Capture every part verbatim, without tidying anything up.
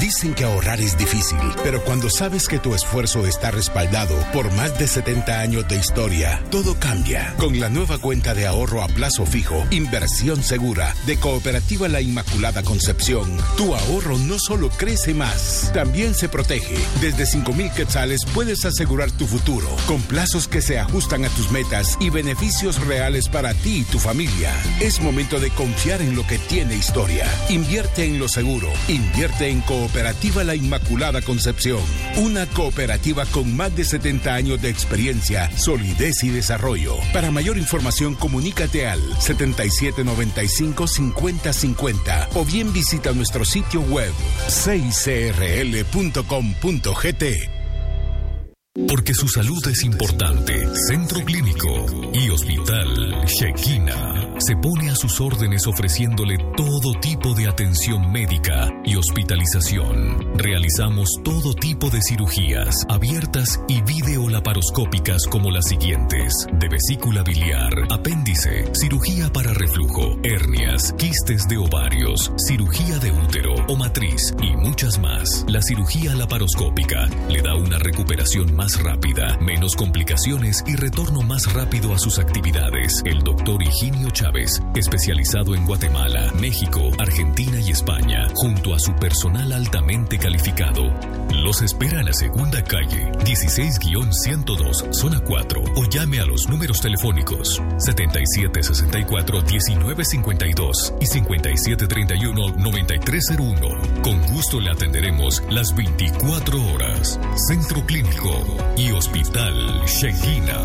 Dicen que ahorrar es difícil, pero cuando sabes que tu esfuerzo está respaldado por más de setenta años de historia, todo cambia. Con la nueva cuenta de ahorro a plazo fijo, Inversión Segura, de Cooperativa La Inmaculada Concepción, tu ahorro no solo crece más, también se protege. Desde cinco mil quetzales puedes asegurar tu futuro, con plazos que se ajustan a tus metas y beneficios reales para ti y tu familia. Es momento de confiar en lo que tiene historia. Invierte en lo seguro. Invierte en Cooperativa La Inmaculada Concepción. Una cooperativa con más de setenta años de experiencia, solidez y desarrollo. Para mayor información, comunícate al setenta y siete noventa y cinco cincuenta cincuenta o bien visita nuestro sitio web seis c r l punto com punto g t. Porque su salud es importante, Centro Clínico y Hospital Shekinah se pone a sus órdenes ofreciéndole todo tipo de atención médica y hospitalización. Realizamos todo tipo de cirugías abiertas y videolaparoscópicas como las siguientes: de vesícula biliar, apéndice, cirugía para reflujo, hernias, quistes de ovarios, cirugía de útero o matriz y muchas más. La cirugía laparoscópica le da una recuperación más rápida, menos complicaciones y retorno más rápido a sus actividades. El doctor Higinio Chávez, especializado en Guatemala, México, Argentina y España, junto a su personal altamente calificado, los espera en la segunda calle, dieciséis ciento dos, zona cuatro, o llame a los números telefónicos setenta y siete sesenta y cuatro, diecinueve cincuenta y dos y cincuenta y siete treinta y uno, noventa y tres cero uno. Con gusto le atenderemos las veinticuatro horas. Centro Clínico y Hospital Shekinah.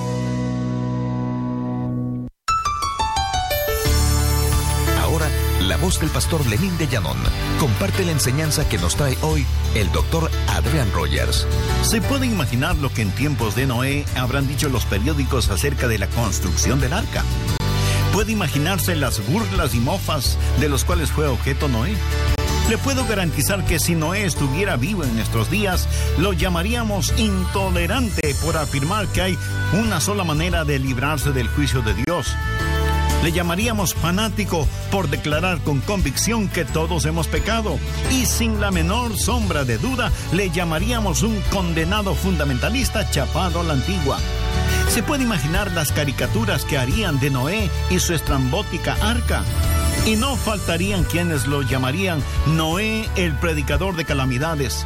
Ahora, la voz del pastor Lenín de Llanón comparte la enseñanza que nos trae hoy el doctor Adrián Rogers. ¿Se puede imaginar lo que en tiempos de Noé habrán dicho los periódicos acerca de la construcción del arca? ¿Puede imaginarse las burlas y mofas de los cuales fue objeto Noé? Le puedo garantizar que si Noé estuviera vivo en nuestros días, lo llamaríamos intolerante por afirmar que hay una sola manera de librarse del juicio de Dios. Le llamaríamos fanático por declarar con convicción que todos hemos pecado. Y sin la menor sombra de duda, le llamaríamos un condenado fundamentalista chapado a la antigua. ¿Se puede imaginar las caricaturas que harían de Noé y su estrambótica arca? Y no faltarían quienes lo llamarían Noé, el predicador de calamidades.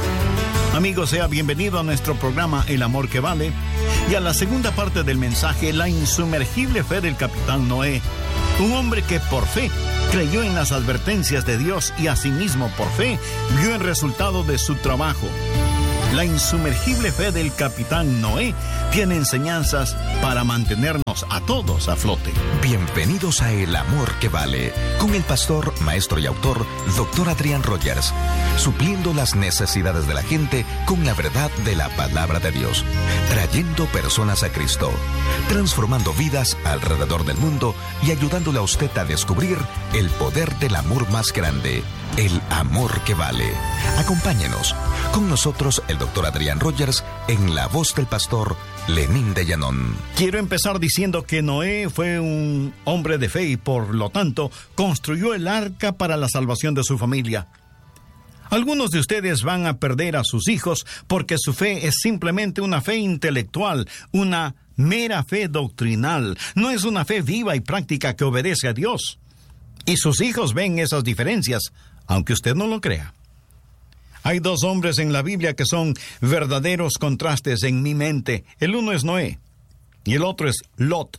Amigo, sea bienvenido a nuestro programa El Amor que Vale y a la segunda parte del mensaje, la insumergible fe del capitán Noé. Un hombre que por fe creyó en las advertencias de Dios y asimismo por fe vio el resultado de su trabajo. La insumergible fe del capitán Noé tiene enseñanzas para mantenernos a todos a flote. Bienvenidos a El Amor que Vale, con el pastor, maestro y autor, doctor Adrián Rogers, supliendo las necesidades de la gente con la verdad de la palabra de Dios, trayendo personas a Cristo, transformando vidas alrededor del mundo y ayudándole a usted a descubrir el poder del amor más grande, el amor que vale. Acompáñenos. Con nosotros el doctor Adrián Rogers en la voz del pastor Lenín de Llanón. Quiero empezar diciendo que Noé fue un hombre de fe y por lo tanto construyó el arca para la salvación de su familia. Algunos de ustedes van a perder a sus hijos porque su fe es simplemente una fe intelectual, una mera fe doctrinal. No es una fe viva y práctica que obedece a Dios. Y sus hijos ven esas diferencias, aunque usted no lo crea. Hay dos hombres en la Biblia que son verdaderos contrastes en mi mente. El uno es Noé y el otro es Lot.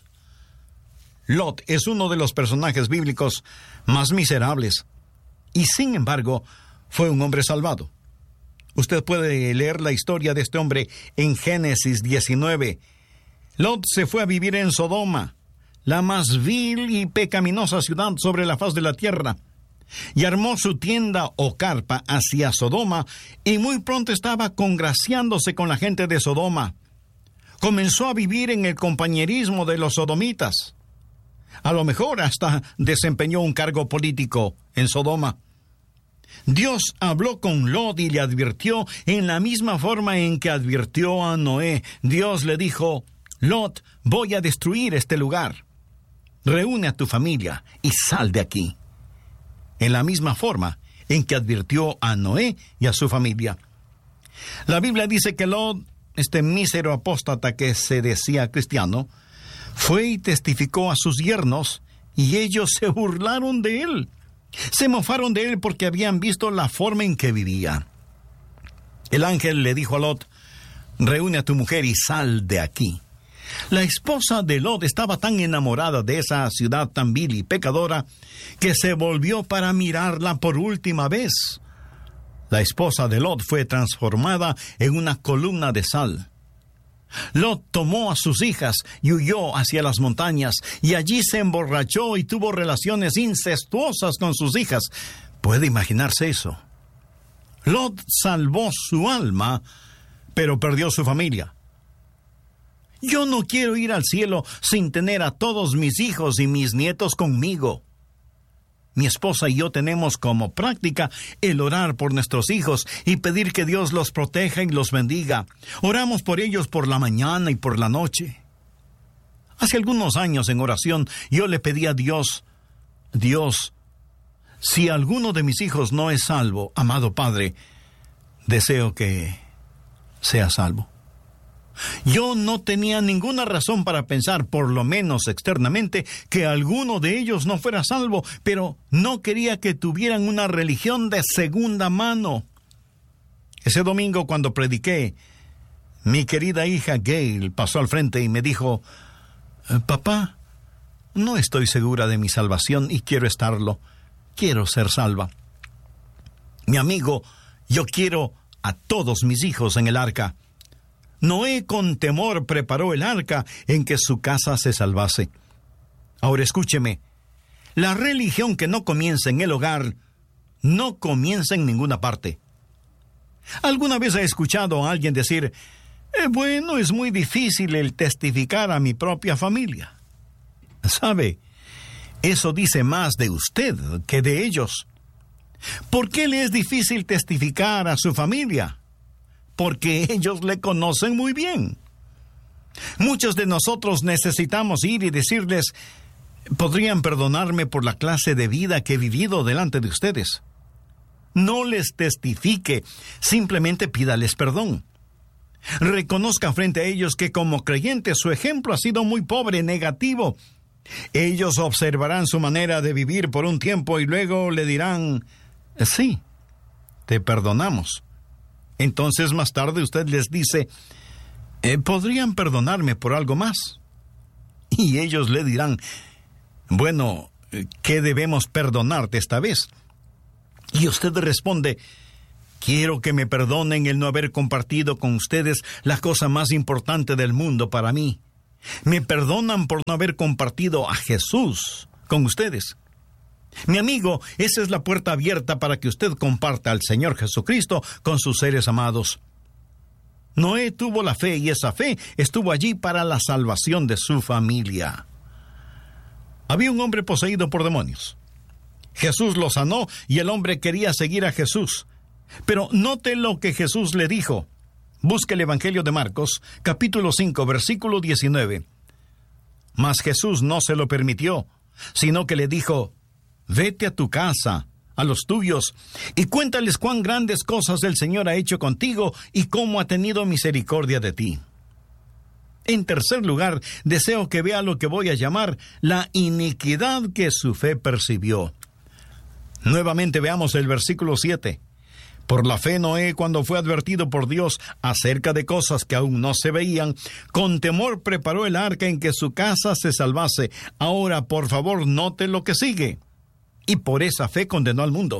Lot es uno de los personajes bíblicos más miserables y sin embargo fue un hombre salvado. Usted puede leer la historia de este hombre en Génesis diecinueve. Lot se fue a vivir en Sodoma, la más vil y pecaminosa ciudad sobre la faz de la tierra, y armó su tienda o carpa hacia Sodoma, y muy pronto estaba congraciándose con la gente de Sodoma. Comenzó a vivir en el compañerismo de los sodomitas. A lo mejor hasta desempeñó un cargo político en Sodoma. Dios habló con Lot y le advirtió en la misma forma en que advirtió a Noé. Dios le dijo: Lot, voy a destruir este lugar. Reúne a tu familia y sal de aquí. En la misma forma, en que advirtió a Noé y a su familia. La Biblia dice que Lot, este mísero apóstata que se decía cristiano, fue y testificó a sus yernos, y ellos se burlaron de él. Se mofaron de él porque habían visto la forma en que vivía. El ángel le dijo a Lot: reúne a tu mujer y sal de aquí. La esposa de Lot estaba tan enamorada de esa ciudad tan vil y pecadora que se volvió para mirarla por última vez. La esposa de Lot fue transformada en una columna de sal. Lot tomó a sus hijas y huyó hacia las montañas, y allí se emborrachó y tuvo relaciones incestuosas con sus hijas. ¿Puede imaginarse eso? Lot salvó su alma, pero perdió su familia. Yo no quiero ir al cielo sin tener a todos mis hijos y mis nietos conmigo. Mi esposa y yo tenemos como práctica el orar por nuestros hijos y pedir que Dios los proteja y los bendiga. Oramos por ellos por la mañana y por la noche. Hace algunos años en oración yo le pedí a Dios: Dios, si alguno de mis hijos no es salvo, amado Padre, deseo que sea salvo. Yo no tenía ninguna razón para pensar, por lo menos externamente, que alguno de ellos no fuera salvo, pero no quería que tuvieran una religión de segunda mano. Ese domingo, cuando prediqué, mi querida hija Gail pasó al frente y me dijo: papá, no estoy segura de mi salvación y quiero estarlo. Quiero ser salva. Mi amigo, yo quiero a todos mis hijos en el arca. Noé con temor preparó el arca en que su casa se salvase. Ahora escúcheme, la religión que no comienza en el hogar, no comienza en ninguna parte. ¿Alguna vez he escuchado a alguien decir: eh, bueno, es muy difícil el testificar a mi propia familia? ¿Sabe? Eso dice más de usted que de ellos. ¿Por qué le es difícil testificar a su familia? Porque ellos le conocen muy bien. Muchos de nosotros necesitamos ir y decirles: ¿podrían perdonarme por la clase de vida que he vivido delante de ustedes? No les testifique, simplemente pídales perdón. Reconozca frente a ellos que como creyentes su ejemplo ha sido muy pobre, negativo. Ellos observarán su manera de vivir por un tiempo y luego le dirán: sí, te perdonamos. Entonces más tarde usted les dice: eh, ¿podrían perdonarme por algo más? Y ellos le dirán: bueno, ¿qué debemos perdonarte esta vez? Y usted responde: quiero que me perdonen el no haber compartido con ustedes la cosa más importante del mundo para mí. Me perdonan por no haber compartido a Jesús con ustedes. Mi amigo, esa es la puerta abierta para que usted comparta al Señor Jesucristo con sus seres amados. Noé tuvo la fe y esa fe estuvo allí para la salvación de su familia. Había un hombre poseído por demonios. Jesús lo sanó y el hombre quería seguir a Jesús. Pero note lo que Jesús le dijo. Busque el Evangelio de Marcos, capítulo cinco, versículo diecinueve. Mas Jesús no se lo permitió, sino que le dijo: vete a tu casa, a los tuyos, y cuéntales cuán grandes cosas el Señor ha hecho contigo y cómo ha tenido misericordia de ti. En tercer lugar, deseo que vea lo que voy a llamar la iniquidad que su fe percibió. Nuevamente veamos el versículo siete. Por la fe Noé, cuando fue advertido por Dios acerca de cosas que aún no se veían, con temor preparó el arca en que su casa se salvase. Ahora, por favor, note lo que sigue. Y por esa fe condenó al mundo.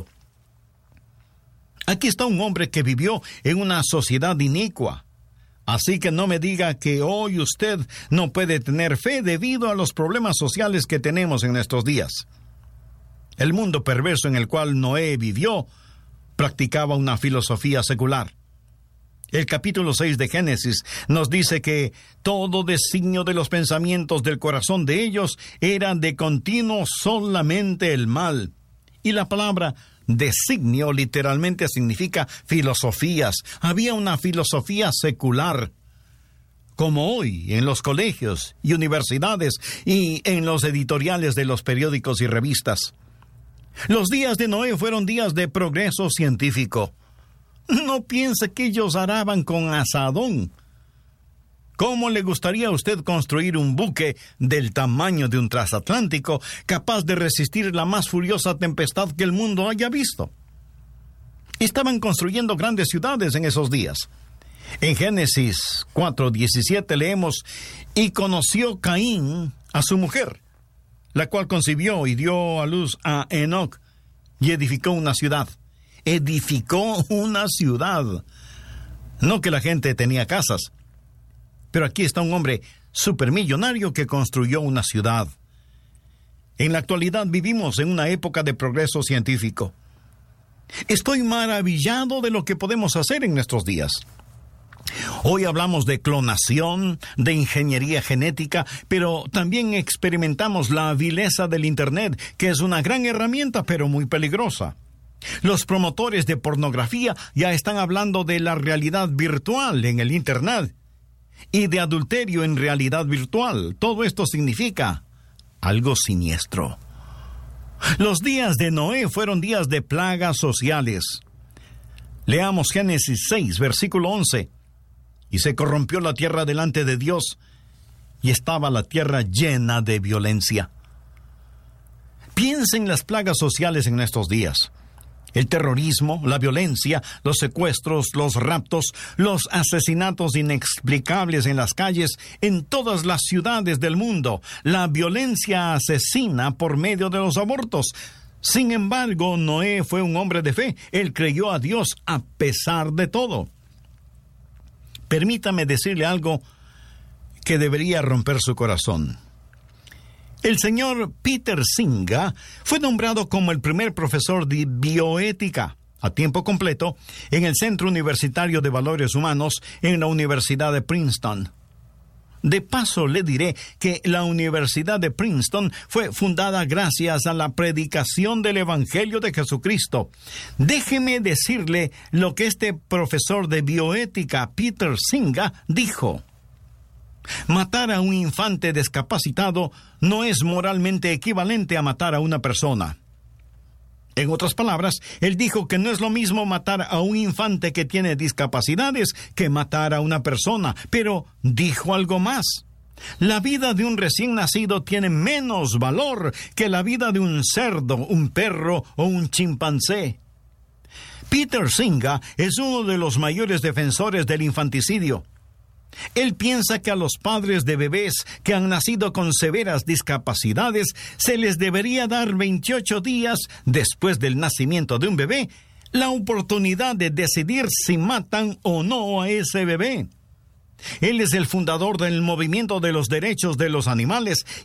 Aquí está un hombre que vivió en una sociedad inicua. Así que no me diga que hoy usted no puede tener fe debido a los problemas sociales que tenemos en estos días. El mundo perverso en el cual Noé vivió practicaba una filosofía secular. El capítulo seis de Génesis nos dice que todo designio de los pensamientos del corazón de ellos era de continuo solamente el mal. Y la palabra designio literalmente significa filosofías. Había una filosofía secular. Como hoy en los colegios y universidades y en los editoriales de los periódicos y revistas. Los días de Noé fueron días de progreso científico. No piense que ellos araban con asadón. ¿Cómo le gustaría a usted construir un buque del tamaño de un transatlántico capaz de resistir la más furiosa tempestad que el mundo haya visto? Estaban construyendo grandes ciudades en esos días. En Génesis cuatro diecisiete leemos: y conoció Caín a su mujer, la cual concibió y dio a luz a Enoc, y edificó una ciudad. Edificó una ciudad. No que la gente tenía casas. Pero aquí está un hombre supermillonario que construyó una ciudad. En la actualidad vivimos en una época de progreso científico. Estoy maravillado de lo que podemos hacer en nuestros días. Hoy hablamos de clonación, de ingeniería genética, pero también experimentamos la vileza del Internet, que es una gran herramienta, pero muy peligrosa. Los promotores de pornografía ya están hablando de la realidad virtual en el Internet y de adulterio en realidad virtual. Todo esto significa algo siniestro. Los días de Noé fueron días de plagas sociales. Leamos Génesis seis, versículo once. Y se corrompió la tierra delante de Dios, y estaba la tierra llena de violencia. Piensen en las plagas sociales en estos días. El terrorismo, la violencia, los secuestros, los raptos, los asesinatos inexplicables en las calles, en todas las ciudades del mundo, la violencia asesina por medio de los abortos. Sin embargo, Noé fue un hombre de fe. Él creyó a Dios a pesar de todo. Permítame decirle algo que debería romper su corazón. El señor Peter Singa fue nombrado como el primer profesor de bioética a tiempo completo en el Centro Universitario de Valores Humanos en la Universidad de Princeton. De paso, le diré que la Universidad de Princeton fue fundada gracias a la predicación del Evangelio de Jesucristo. Déjeme decirle lo que este profesor de bioética, Peter Singa, dijo. Matar a un infante discapacitado no es moralmente equivalente a matar a una persona. En otras palabras, él dijo que no es lo mismo matar a un infante que tiene discapacidades que matar a una persona, pero dijo algo más. La vida de un recién nacido tiene menos valor que la vida de un cerdo, un perro o un chimpancé. Peter Singa es uno de los mayores defensores del infanticidio. Él piensa que a los padres de bebés que han nacido con severas discapacidades se les debería dar veintiocho días después del nacimiento de un bebé la oportunidad de decidir si matan o no a ese bebé. Él es el fundador del movimiento de los derechos de los animales